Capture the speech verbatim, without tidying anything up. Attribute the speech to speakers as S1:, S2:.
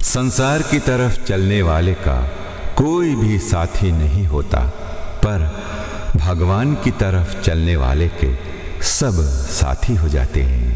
S1: संसार की तरफ चलने वाले का कोई भी साथी नहीं होता, पर भगवान की तरफ चलने वाले के सब साथी हो जाते हैं।